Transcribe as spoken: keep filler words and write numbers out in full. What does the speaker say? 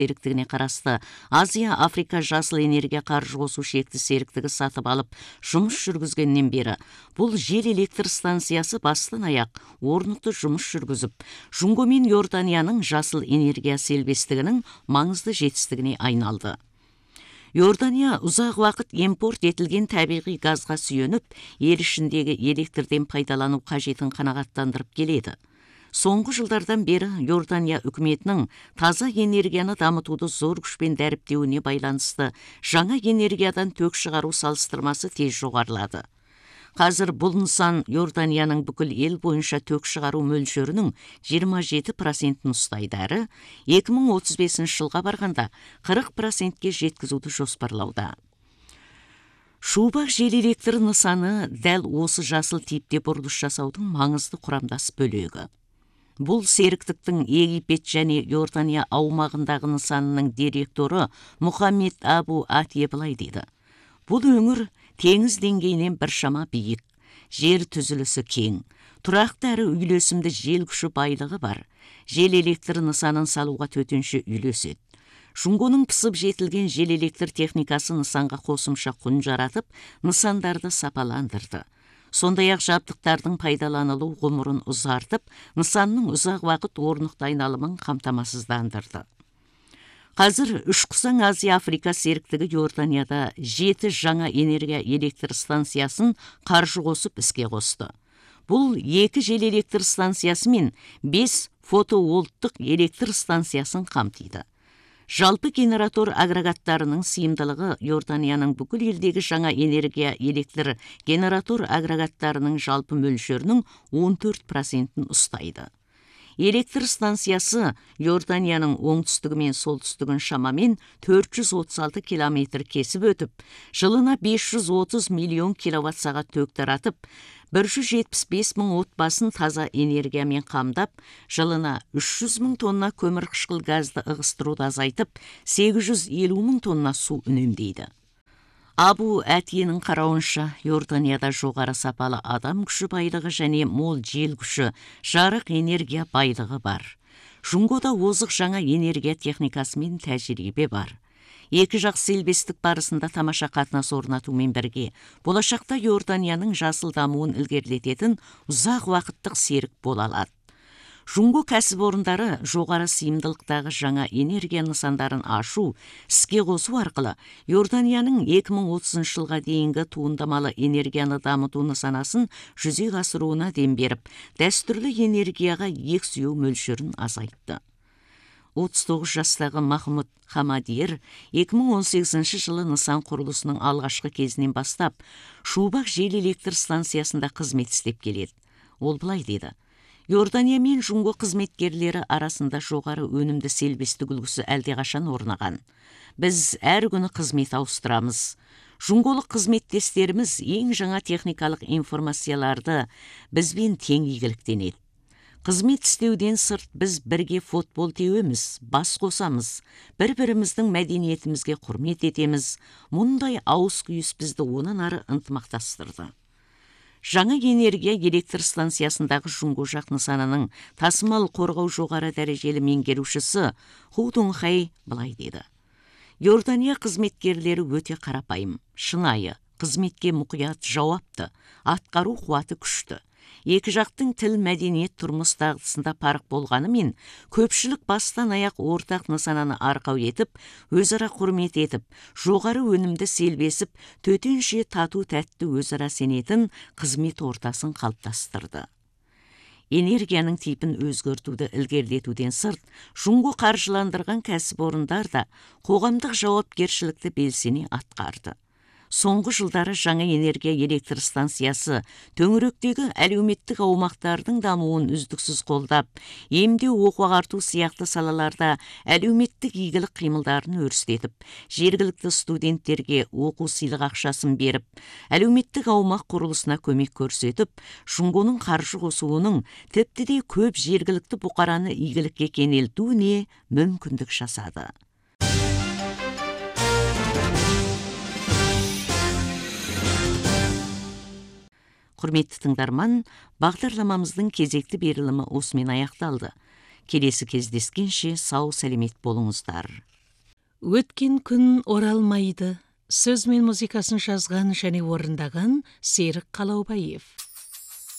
беріктігіне қарасты Азия Африка жасыл энергия қаржы қосу шекті серіктігі сатып алып жұмыс жүргізгеннен бері бұл жел электр станциясы бастан аяқ орнықты жұмыс жүргізіп, Жұңго мен Иорданияның жасыл энергия серіктестігінің маңызды жетістігіне айналды. Иордания ұзақ уақыт импорт етілген табиғи газға сүйеніп, ел ішіндегі электрден пайдалану қажетін қанағаттандырып келеді. Соңғы жылдардан бері Иордания үкіметінің таза энергияны дамытуды зор күшпен дәріптеуіне байланысты жаңа энергиядан тök шығару салыстырмасы тез жоғарылады. Қазір бұл нысан Иорданияның бүкіл ел бойынша тök шығару мөлшерінің жиырма жеті процентін ұстайды әрі екі мың отыз бесінші жылға барғанда қырық процентке жеткізуді жоспарлауда. Шубақ жел электр нысаны дәл осы жасыл типте бұрылыс жасаудың маңызды құрамдас бөлігі. Бұл серіктіктің Египет және Иордания аумағындағы нысанының директоры Мұхаммед Абу Атие былай дейді. Бұл өңір теңіз деңгейінен біршама биік, жер түзілісі кең, тұрақты әрі үйлесімді жел күші байлығы бар. Жел электр нысанын салуға төтенше үйлеседі. Жұңгоның пысып жетілген жел электр техникасы нысанға қосымша құн жаратып, нысандарды сапаландырды. Сондай-ақ жабдықтардың пайдаланылу ғұмырын ұзартып, нысанның ұзақ уақыт орнықты айналымын қамтамасыздандырды. Қазір Үшқұсаң Азия Африка серіктігі Иорданияда жеті жаңа энергия электр станциясын қаржы қосып іске қосты. Бұл екі жел электр станциясы мен бес фотовольттық электр станциясын қамтиды. Жалпы генератор агрегаттарының сыйымдылығы Иорданияның бүкіл елдегі жаңа энергия электр генератор агрегаттарының жалпы мөлшерінің он төрт процентін ұстайды. Электр станциясы Иорданияның оңтүстігі мен солтүстігін шамамен төрт жүз отыз алты километр кесіп өтіп, жылына бес жүз отыз миллион киловатт сағат тök таратып, бір жүз жетпіс бес мың отбасын таза энергиямен қамдап, жылына үш жүз мың тонна көмірқышқыл газды ығыстыруды азайтып, сегіз жүз елу мың тонна су үнемдейді. Абу Атиенің қарауынша, Иорданияда жоғары сапалы адам күші байлығы және мол жел күші, жарық энергия байлығы бар. Жұңгода озық жаңа энергия техникасы мен тәжірибе бар. Екі жақ серіктестік барысында тамаша қатынас орнатумен бірге, болашақта Иорданияның жасыл дамуын ілгерілететін ұзақ уақыттық серік бола алады. Жұңго кәсіпорындары жоғары сыйымдылықтағы жаңа энергия нысандарын ашу, іске қосу арқылы Иорданияның екі мың отызыншы жылға дейінгі туындамалы энергияны дамыту нысанасын жүзеге асыруына дем беріп, дәстүрлі энергияға иек сүйеу мөлшерін азайтты. отыз тоғыз жастағы Махмуд Хамадиер екі мың он сегізінші жылы нысан құрылысының алғашқы кезінен бастап Шубақ жел электр станциясында қызмет істеп келеді. Ол былай деді: Иордания мен Жұңго қызметкерлері арасында жоғары өнімді серіктестік үлгісі әлдеқашан орнаған. Біз әр күні қызмет ауыстырамыз. Жұңголық қызметтестеріміз ең жаңа техникалық информацияларды бізбен тең игіліктенеді. Қызмет істеуден сырт біз бірге футбол теуеміз, бас қосамыз, бір-біріміздің мәдениетімізге құрмет етеміз. Мұндай ауыз күйіс бізді онан ары ынтымақтастырды. Жаңа энергия электр станциясындағы Жұңго жақ нысанының тасымал қорғау жоғары дәрежелі меңгерушісі Ху Дунхай былай деді: Иордания қызметкерлері өте қарапайым, шынайы, қызметке мұқият, жауапты, атқару қуаты күшті. Екі жақтың тіл, мәдениет, тұрмыс дағдысында парық болғанымен, көпшілік бастан аяқ ортақ нысананы арқау етіп, өзара құрмет етіп, жоғары өнімді селбесіп, төтенше тату тәтті өзара сенетін қызмет ортасын қалыптастырды. Энергияның типін өзгертуді ілгерілетуден сырт, Жұңго қаржыландырған кәсіпорындар да қоғамдық жауапкершілікті белсене атқарды. Соңғы жылдары жаңа энергия электр станциясы төңіректегі әлеуметтік аумақтардың дамуын үздіксіз қолдап, емдеу, оқу-ағарту сияқты салаларда әлеуметтік игілік қимылдарын өрістетіп, жергілікті студенттерге оқу сыйлық ақшасын беріп, әлеуметтік аумақ құрылысына көмек көрсетіп, Жұңгоның қаржы қосуының тіпті де көп жергілікті бұқараны игілікке кенелтуіне мүмкіндік жасады. Құрметті тыңдарман, бағдарламамыздың кезекті берілімі осымен аяқталды. Келесі кездескенше сау сәлемет болыңыздар. Өткен күн оралмайды. Сөз мен музыкасын жазған және орындаған Серік Қалаубаев.